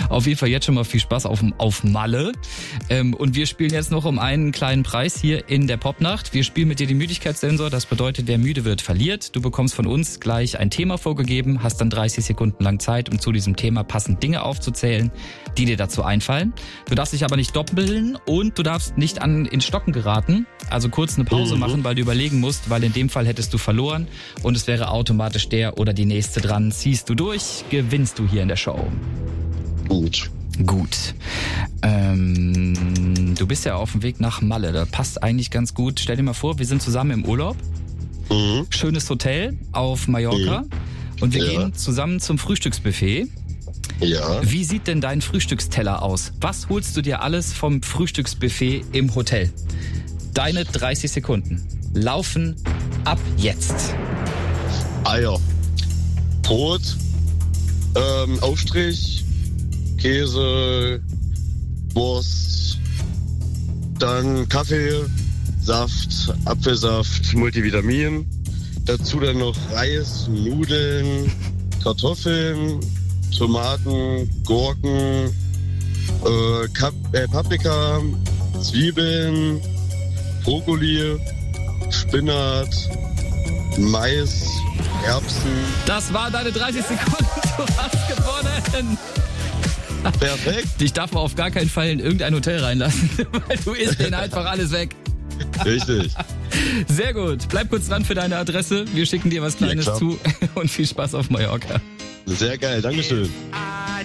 Auf jeden Fall jetzt schon mal viel Spaß auf Malle. Und wir spielen jetzt noch um einen kleinen Preis hier in der Popnacht. Wir spielen mit dir den Müdigkeitssensor. Das bedeutet, wer müde wird, verliert. Du bekommst von uns gleich ein Thema vorgegeben, hast dann 30 Sekunden lang Zeit, um zu diesem Thema passend Dinge aufzuzählen, die dir dazu einfallen. Du darfst dich aber nicht doppeln und du darfst nicht ins Stocken geraten. Also kurz eine Pause machen, weil du überlegen musst, weil in dem Fall hättest du verloren und es wäre automatisch der oder die nächste dran. Ziehst du durch, gewinnst du hier in der Show. Gut. Du bist ja auf dem Weg nach Malle, das passt eigentlich ganz gut. Stell dir mal vor, wir sind zusammen im Urlaub. Schönes Hotel auf Mallorca und wir gehen zusammen zum Frühstücksbuffet. Ja. Wie sieht denn dein Frühstücksteller aus? Was holst du dir alles vom Frühstücksbuffet im Hotel? Deine 30 Sekunden laufen ab jetzt. Eier. Brot. Aufstrich. Käse. Wurst. Dann Kaffee. Saft. Apfelsaft. Multivitamin. Dazu dann noch Reis, Nudeln, Kartoffeln, Tomaten, Gurken, Paprika, Zwiebeln, Brokkoli, Spinat, Mais, Erbsen. Das waren deine 30 Sekunden, du hast gewonnen. Perfekt. Dich darf man auf gar keinen Fall in irgendein Hotel reinlassen, weil du isst denen einfach alles weg. Richtig. Sehr gut. Bleib kurz dran für deine Adresse. Wir schicken dir was Kleines zu und viel Spaß auf Mallorca. Sehr geil, Dankeschön.